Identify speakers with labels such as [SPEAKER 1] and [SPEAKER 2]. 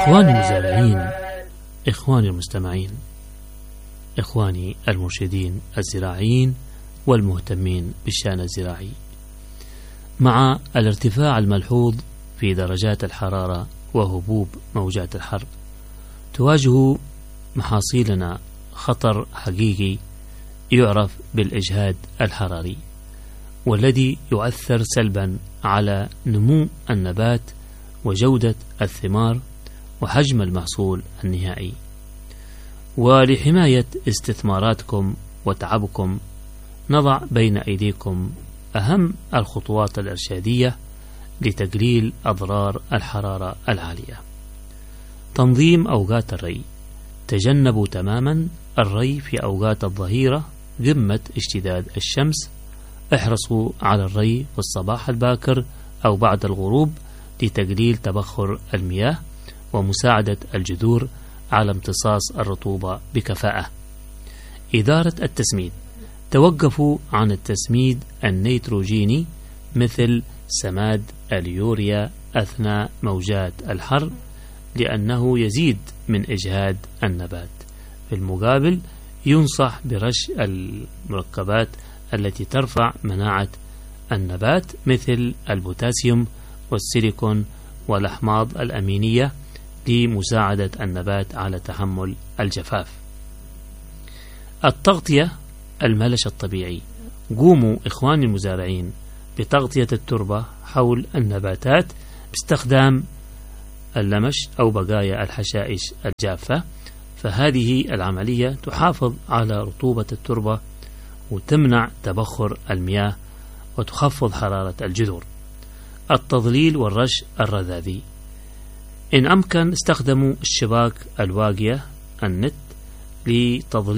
[SPEAKER 1] إخواني المزارعين، إخواني المستمعين، إخواني المرشدين الزراعيين والمهتمين بالشأن الزراعي، مع الارتفاع الملحوظ في درجات الحرارة وهبوب موجات الحر، تواجه محاصيلنا خطر حقيقي يعرف بالإجهاد الحراري، والذي يؤثر سلبا على نمو النبات وجودة الثمار وحجم المحصول النهائي. ولحماية استثماراتكم وتعبكم نضع بين أيديكم أهم الخطوات الإرشادية لتقليل أضرار الحرارة العالية. تنظيم أوقات الري. تجنبوا تماما الري في أوقات الظهيرة قمة اشتداد الشمس. احرصوا على الري في الصباح الباكر أو بعد الغروب لتقليل تبخر المياه ومساعدة الجذور على امتصاص الرطوبة بكفاءة. إدارة التسميد. توقفوا عن التسميد النيتروجيني مثل سماد اليوريا أثناء موجات الحر، لأنه يزيد من إجهاد النبات. في المقابل ينصح برش المركبات التي ترفع مناعة النبات مثل البوتاسيوم والسيليكون والأحماض الأمينية لمساعدة النبات على تحمل الجفاف. التغطية الملش الطبيعي. قوموا إخواني المزارعين بتغطية التربة حول النباتات باستخدام اللمش أو بقايا الحشائش الجافة، فهذه العملية تحافظ على رطوبة التربة وتمنع تبخر المياه وتخفض حرارة الجذور. التضليل والرش الرذاذي. إن أمكن استخدموا الشباك الواقية النت لتضليل